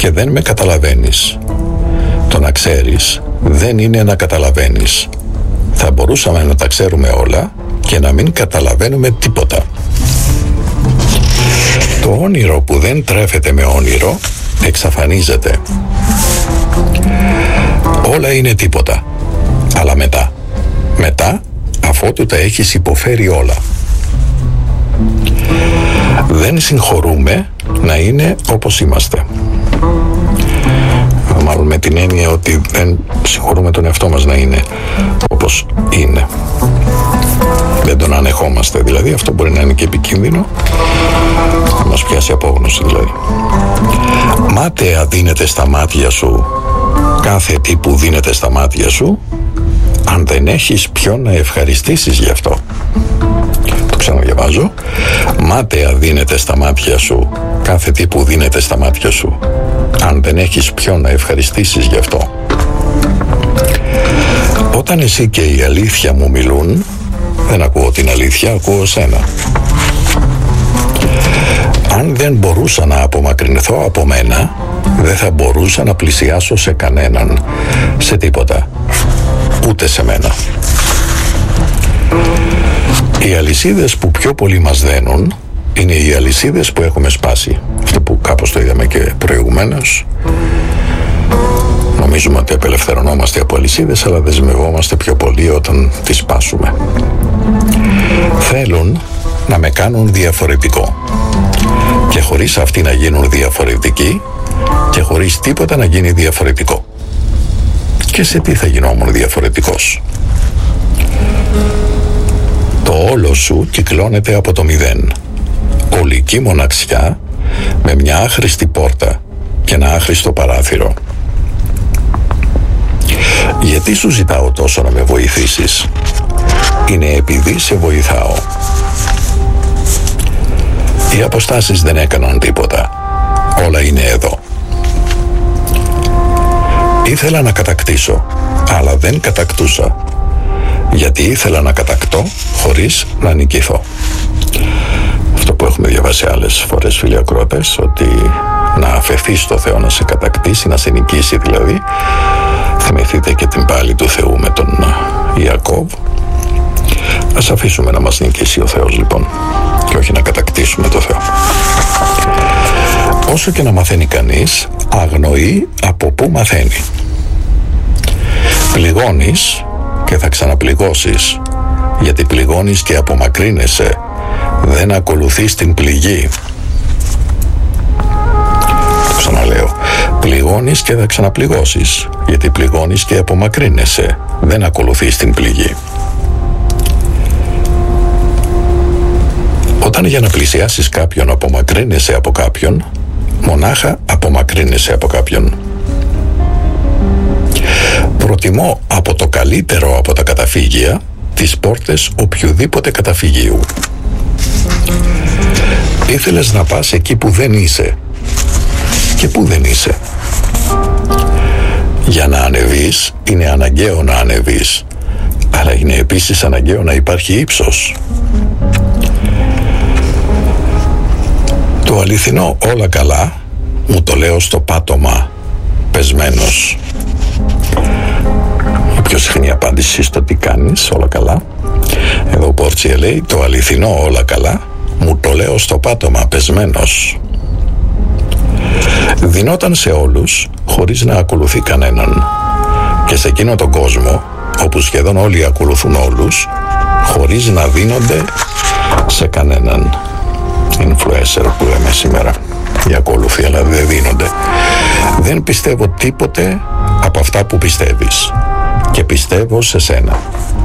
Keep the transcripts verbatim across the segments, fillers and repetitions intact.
και δεν με καταλαβαίνεις. Το να ξέρεις δεν είναι να καταλαβαίνεις. Θα μπορούσαμε να τα ξέρουμε όλα και να μην καταλαβαίνουμε τίποτα. Το όνειρο που δεν τρέφεται με όνειρο εξαφανίζεται. Όλα είναι τίποτα. Αλλά μετά, μετά αφότου τα έχεις υποφέρει όλα. Δεν συγχωρούμε να είναι όπως είμαστε. Μάλλον με την έννοια ότι δεν συγχωρούμε τον εαυτό μας να είναι όπως είναι. Δεν τον ανεχόμαστε. Δηλαδή αυτό μπορεί να είναι και επικίνδυνο, να μας πιάσει απόγνωση δηλαδή. Μάταια δίνεται στα μάτια σου κάθε τι που δίνεται στα μάτια σου, αν δεν έχεις ποιον να ευχαριστήσεις γι' αυτό. Το ξαναδιαβάζω. Μάταια δίνεται στα μάτια σου κάθε τι που δίνεται στα μάτια σου, αν δεν έχεις ποιον να ευχαριστήσεις γι' αυτό. Όταν εσύ και η αλήθεια μου μιλούν, δεν ακούω την αλήθεια, ακούω σένα. Αν δεν μπορούσα να απομακρυνθώ από μένα, δεν θα μπορούσα να πλησιάσω σε κανέναν, σε τίποτα, ούτε σε μένα. Οι αλυσίδες που πιο πολύ μας δένουν είναι οι αλυσίδες που έχουμε σπάσει. Αυτό που κάπως το είδαμε και προηγουμένως. Νομίζουμε ότι απελευθερωνόμαστε από αλυσίδες, αλλά δεσμευόμαστε πιο πολύ όταν τις σπάσουμε. Θέλουν να με κάνουν διαφορετικό. Και χωρίς αυτοί να γίνουν διαφορετικοί και χωρίς τίποτα να γίνει διαφορετικό. Και σε τι θα γινόμουν διαφορετικός? Το όλο σου κυκλώνεται από το μηδέν. Ολική μοναξιά με μια άχρηστη πόρτα και ένα άχρηστο παράθυρο. Γιατί σου ζητάω τόσο να με βοηθήσεις? Είναι επειδή σε βοηθάω. Οι αποστάσεις δεν έκαναν τίποτα. Όλα είναι εδώ. Ήθελα να κατακτήσω, αλλά δεν κατακτούσα. Γιατί ήθελα να κατακτώ χωρίς να νικηθώ. Αυτό που έχουμε διαβάσει άλλες φορές, φίλοι ακροατές, ότι να αφαιθείς στο Θεό να σε κατακτήσει, να σε νικήσει δηλαδή. Θυμηθείτε και την πάλη του Θεού με τον Ιακώβ. Ας αφήσουμε να μας νικήσει ο Θεός λοιπόν, και όχι να κατακτήσουμε το Θεό. Όσο και να μαθαίνει κανείς, αγνοεί από πού μαθαίνει. Πληγώνεις και θα ξαναπληγώσεις, γιατί πληγώνεις και απομακρύνεσαι, δεν ακολουθείς την πληγή. Το ξαναλέω. Πληγώνεις και θα ξαναπληγώσεις, γιατί πληγώνεις και απομακρύνεσαι, δεν ακολουθείς την πληγή. Όταν για να πλησιάσεις κάποιον απομακρύνεσαι από κάποιον, μονάχα απομακρύνεσαι από κάποιον. Προτιμώ από το καλύτερο από τα καταφύγια τις πόρτες οποιοδήποτε καταφυγίου. Ήθελες να πας εκεί που δεν είσαι. Και που δεν είσαι. Για να ανεβείς είναι αναγκαίο να ανεβείς, αλλά είναι επίσης αναγκαίο να υπάρχει ύψος. Το αληθινό όλα καλά μου το λέω στο πάτωμα, πεσμένος. Η πιο συχνή απάντηση στο τι κάνεις, όλα καλά. Εδώ ο Πόρτσια λέει, το αληθινό όλα καλά μου το λέω στο πάτωμα, πεσμένος. Δινόταν σε όλους χωρίς να ακολουθεί κανέναν. Και σε εκείνο τον κόσμο, όπου σχεδόν όλοι ακολουθούν όλους, χωρίς να δίνονται σε κανέναν. Influencer που λέμε σήμερα, οι ακόλουθοι, αλλά δεν δίνονται. Δεν πιστεύω τίποτε από αυτά που πιστεύεις και πιστεύω σε σένα.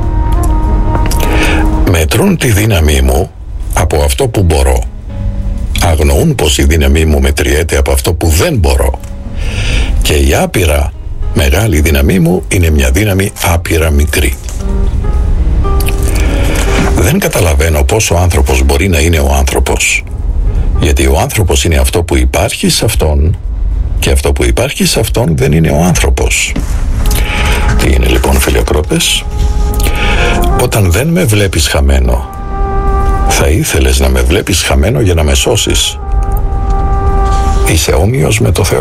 Μετρούν τη δύναμή μου από αυτό που μπορώ. Αγνοούν πως η δύναμή μου μετριέται από αυτό που δεν μπορώ. Και η άπειρα μεγάλη δύναμή μου είναι μια δύναμη άπειρα μικρή. Δεν καταλαβαίνω πώς ο άνθρωπος μπορεί να είναι ο άνθρωπος. Γιατί ο άνθρωπος είναι αυτό που υπάρχει σε αυτόν και αυτό που υπάρχει σε αυτόν δεν είναι ο άνθρωπος. Τι είναι λοιπόν, φίλοι ακρότες? Όταν δεν με βλέπεις χαμένο, θα ήθελες να με βλέπεις χαμένο για να με σώσεις. Είσαι όμοιος με το Θεό.